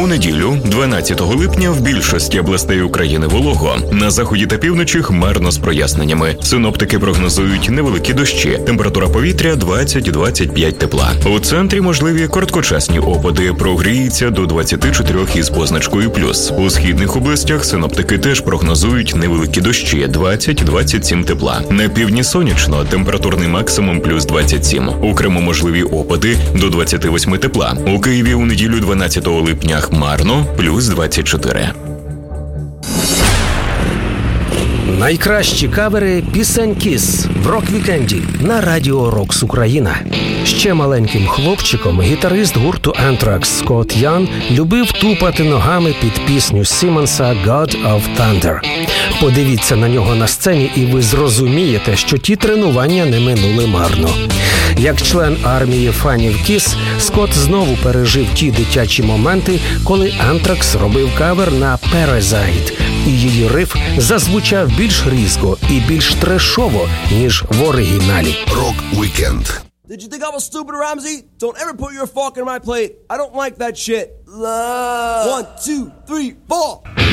У неділю, 12 липня, в більшості областей України волого. На заході та півночі хмарно з проясненнями. Синоптики прогнозують невеликі дощі. Температура повітря 20-25 тепла. У центрі можливі короткочасні опади. Прогріється до 24 із позначкою плюс. У східних областях синоптики теж прогнозують невеликі дощі 20-27 тепла. На півдні сонячно, температурний максимум плюс 27. У Криму можливі опади до 28 тепла. У Києві у неділю 12 липня хмарно плюс 24. Найкращі кавери пісень Kiss в рок-вікенді на Радіо Рокс Україна. Ще маленьким хлопчиком гітарист гурту Anthrax Скотт Ян любив тупати ногами під пісню Сімонса «God of Thunder». Подивіться на нього на сцені, і ви зрозумієте, що ті тренування не минули марно. Як член армії фанів Kiss, Скотт знову пережив ті дитячі моменти, коли Anthrax робив кавер на «Parasite», і її риф зазвучав більш різко і більш трешово, ніж в оригіналі. Рок-вікенд. Did you think I was stupid, Ramsey? Don't ever put your fork in my plate. I don't like that shit. 1, 2, 3, 4.